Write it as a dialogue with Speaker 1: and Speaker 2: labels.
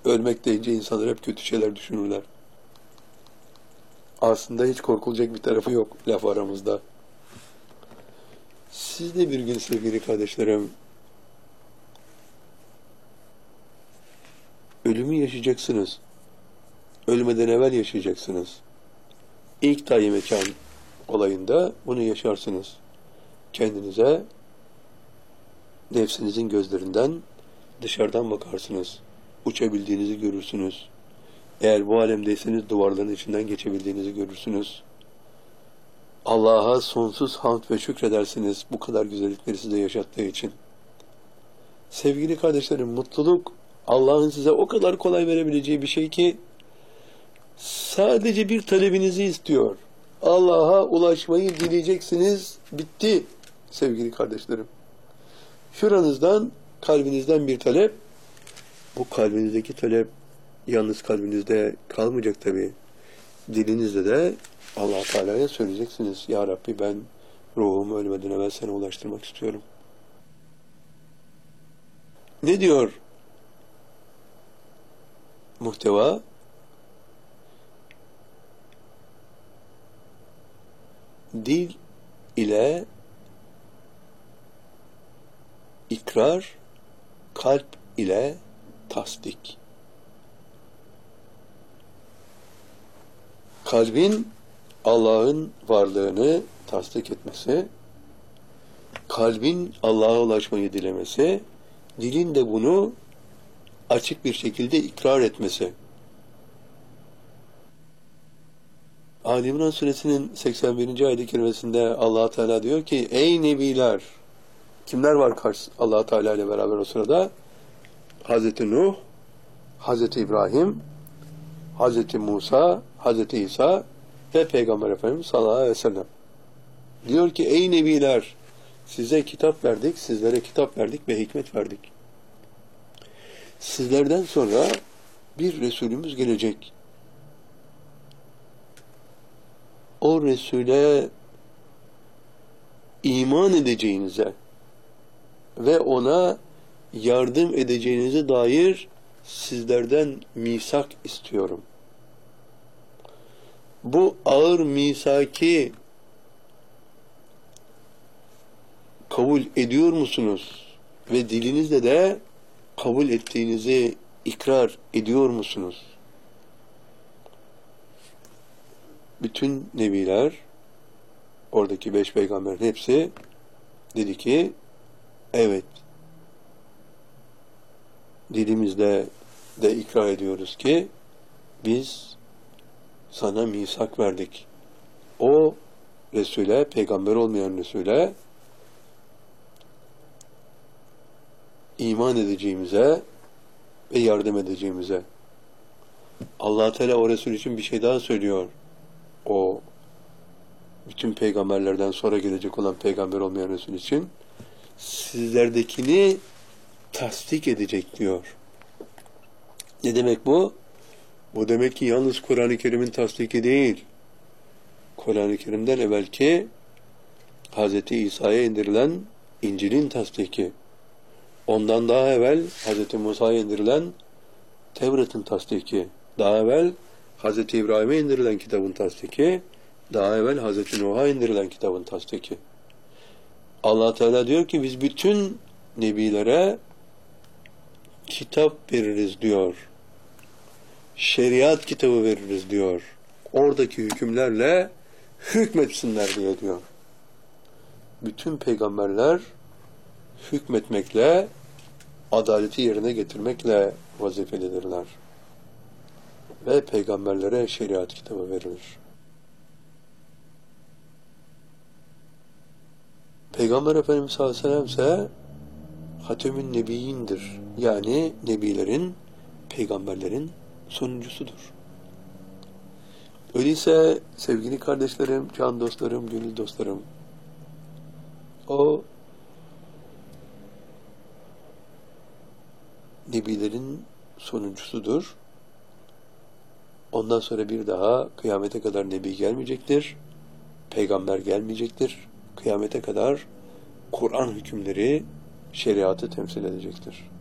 Speaker 1: Ölmek deyince insanlar hep kötü şeyler düşünürler. Aslında hiç korkulacak bir tarafı yok laf aramızda. Siz de bir gün sevgili kardeşlerim, ölümü yaşayacaksınız. Ölmeden evvel yaşayacaksınız. İlk tayin mekan olayında bunu yaşarsınız. Kendinize, nefsinizin gözlerinden dışarıdan bakarsınız. Uçabildiğinizi görürsünüz. Eğer bu alemdeyseniz duvarların içinden geçebildiğinizi görürsünüz. Allah'a sonsuz hamd ve şükredersiniz bu kadar güzellikleri size yaşattığı için. Sevgili kardeşlerim, mutluluk Allah'ın size o kadar kolay verebileceği bir şey ki sadece bir talebinizi istiyor. Allah'a ulaşmayı dileyeceksiniz. Bitti sevgili kardeşlerim. Şuranızdan, kalbinizden bir talep. Bu kalbinizdeki talep yalnız kalbinizde kalmayacak tabii. Dilinizde de Allah Teala'ya söyleyeceksiniz. Ya Rabbi, ben ruhumu ölmeden evvel sana ulaştırmak istiyorum. Ne diyor muhteva? Dil ile ikrar, kalp ile tasdik. Kalbin Allah'ın varlığını tasdik etmesi, kalbin Allah'a ulaşmayı dilemesi, dilin de bunu açık bir şekilde ikrar etmesi. Ali İmran suresinin 81. ayet-i kerimesinde Allah Teala diyor ki: ey nebiler! Kimler var Allah Teala ile beraber o sırada? Hazreti Nuh, Hazreti İbrahim, Hazreti Musa, Hazreti İsa ve Peygamber Efendimiz sallallahu aleyhi ve sellem. Diyor ki: ey nebiler! Size kitap verdik, sizlere kitap verdik ve hikmet verdik. Sizlerden sonra bir Resulümüz gelecek. O Resul'e iman edeceğinize ve ona yardım edeceğinize dair sizlerden misak istiyorum. Bu ağır misaki kabul ediyor musunuz? Ve dilinizle de kabul ettiğinizi ikrar ediyor musunuz? Bütün nebiler, oradaki 5 peygamberin hepsi dedi ki evet, dilimizle de ikrar ediyoruz ki biz sana misak verdik. O Resul'e, peygamber olmayan Resul'e iman edeceğimize ve yardım edeceğimize. Allah Teala o Resul için bir şey daha söylüyor. O bütün peygamberlerden sonra gelecek olan peygamber olmayan Resul için sizlerdekini tasdik edecek diyor. Ne demek bu? Bu demek ki yalnız Kur'an-ı Kerim'in tasdiki değil. Kur'an-ı Kerim'den evvelki Hz. İsa'ya indirilen İncil'in tasdiki. Ondan daha evvel Hz. Musa'ya indirilen Tevrat'ın tasdiki. Daha evvel Hz. İbrahim'e indirilen kitabın tasdiki. Daha evvel Hz. Nuh'a indirilen kitabın tasdiki. Allah Teala diyor ki biz bütün nebilere kitap veririz diyor. Şeriat kitabı veririz diyor. Oradaki hükümlerle hükmetsinler diyor. Bütün peygamberler hükmetmekle, adaleti yerine getirmekle vazifelidirler. Ve peygamberlere şeriat kitabı verilir. Peygamber Efendimiz sallallahu aleyhi ve sellem ise Hatemün Nebiyindir. Yani nebilerin, peygamberlerin sonuncusudur. Öyleyse sevgili kardeşlerim, can dostlarım, gönül dostlarım, o nebilerin sonuncusudur. Ondan sonra bir daha kıyamete kadar nebi gelmeyecektir. Peygamber gelmeyecektir. Kıyamete kadar Kur'an hükümleri, şeriatı temsil edecektir.